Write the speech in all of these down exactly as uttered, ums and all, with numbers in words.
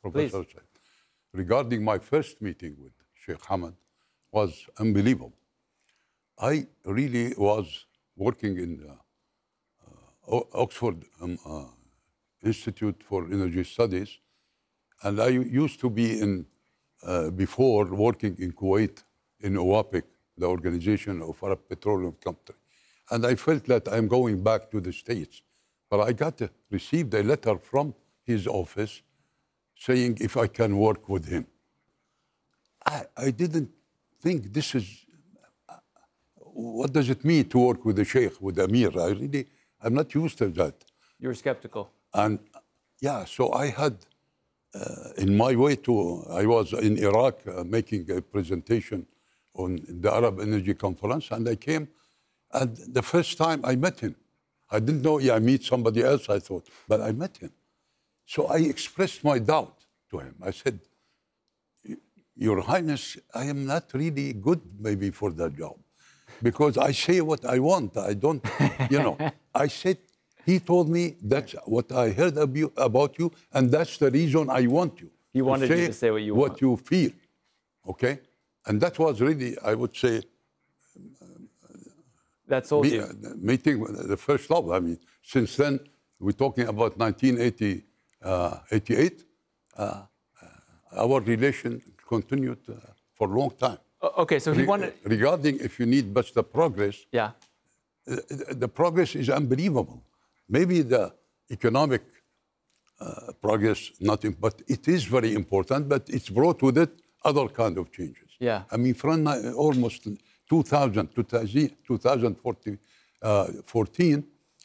Professor said, regarding my first meeting with Sheikh Hamad, was unbelievable. I really was working in the uh, Oxford um, uh, Institute for Energy Studies, and I used to be in, uh, before working in Kuwait, in OAPEC, the Organization of Arab Petroleum Company. And I felt that I'm going back to the States. But I got to, received a letter from his office saying if I can work with him. I, I didn't think this is, uh, what does it mean to work with the Sheikh, with Amir? I really, I'm not used to that. You were skeptical. And yeah, so I had, uh, in my way to, I was in Iraq uh, making a presentation on the Arab Energy Conference, and I came, and the first time I met him, I didn't know, yeah, I meet somebody else, I thought, but I met him. So I expressed my doubt to him. I said, Your Highness, I am not really good maybe for that job, because I say what I want. I don't, you know, I said, he told me that's what I heard about you, and that's the reason I want you. He wanted to you to say what you what want. you feel, okay? And that was really, I would say, that sold me, you. uh, meeting the first love. I mean, since then, we're talking about nineteen eighty, uh, eighty-eight. Uh, uh, our relation continued uh, for a long time. O- okay, so he Re- wanted... Regarding if you need but the progress, Yeah. the, the progress is unbelievable. Maybe the economic uh, progress, nothing, but it is very important, but it's brought with it other kind of changes. Yeah. I mean, from uh, almost two thousand to twenty fourteen,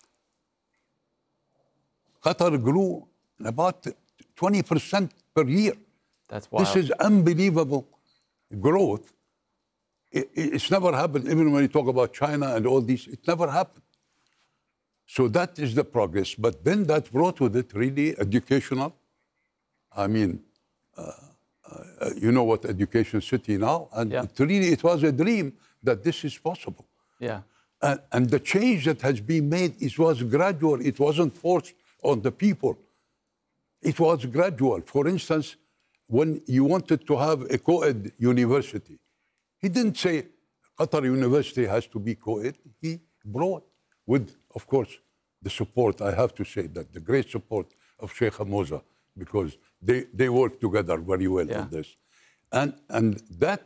Qatar grew about twenty percent per year. That's wild. This is unbelievable growth. It, it's never happened, even when you talk about China and all these, it never happened. So that is the progress. But then that brought with it really educational. I mean, uh, uh, you know what Education City now, and Yeah. it really, it was a dream that this is possible. Yeah. And, and the change that has been made, it was gradual. It wasn't forced on the people. It was gradual. For instance, when you wanted to have a co-ed university, he didn't say Qatar University has to be co-ed. He brought with, of course, the support, I have to say that, the great support of Sheikh Hamoza, because they, they work together very well Yeah. on this. And, and that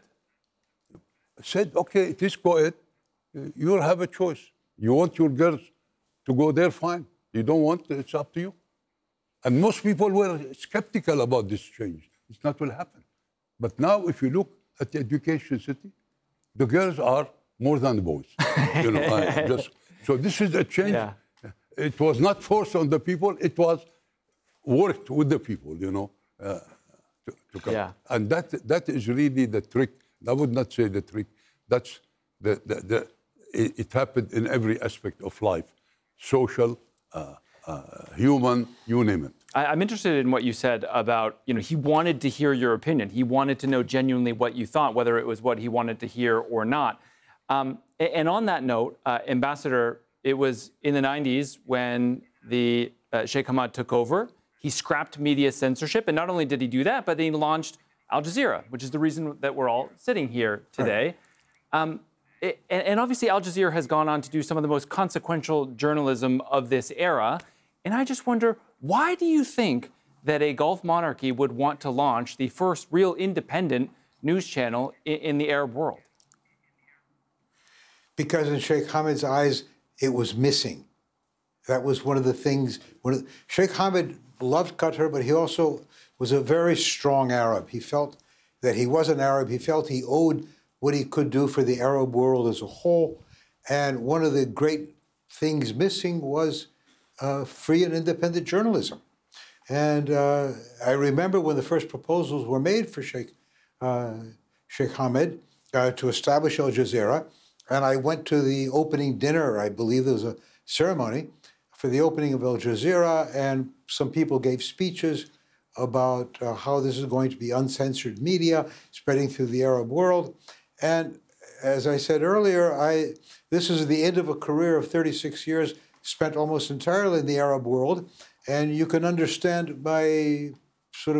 said, okay, it is co-ed. You have a choice. You want your girls to go there, fine. You don't want, it's up to you. And most people were skeptical about this change. It's not will happen. But now, if you look at the Education City, the girls are more than the boys. You know, I just, so this is a change. Yeah. It was not forced on the people. It was worked with the people, you know, uh, to, to come. Yeah. And that, that is really the trick. I would not say the trick. That's the, the, the it, it happened in every aspect of life, social, uh, uh, human, you name it. I, I'm interested in what you said about, you know, he wanted to hear your opinion. He wanted to know genuinely what you thought, whether it was what he wanted to hear or not. Um, and on that note, uh, Ambassador, it was in the nineties when the uh, Sheikh Hamad took over. He scrapped media censorship. And not only did he do that, but then he launched Al Jazeera, which is the reason that we're all sitting here today. Right. Um, it, and, and obviously, Al Jazeera has gone on to do some of the most consequential journalism of this era. And I just wonder, why do you think that a Gulf monarchy would want to launch the first real independent news channel in, in the Arab world? Because in Sheikh Hamad's eyes, it was missing. That was one of the things. One of the, Sheikh Hamad loved Qatar, but he also was a very strong Arab. He felt that he was an Arab. He felt he owed what he could do for the Arab world as a whole. And one of the great things missing was uh, free and independent journalism. And uh, I remember when the first proposals were made for Sheikh, uh, Sheikh Hamad uh, to establish Al Jazeera, and I went to the opening dinner. I believe there was a ceremony for the opening of Al Jazeera, and some people gave speeches about uh, how this is going to be uncensored media spreading through the Arab world. And as I said earlier, I, this is the end of a career of thirty-six years spent almost entirely in the Arab world. And you can understand my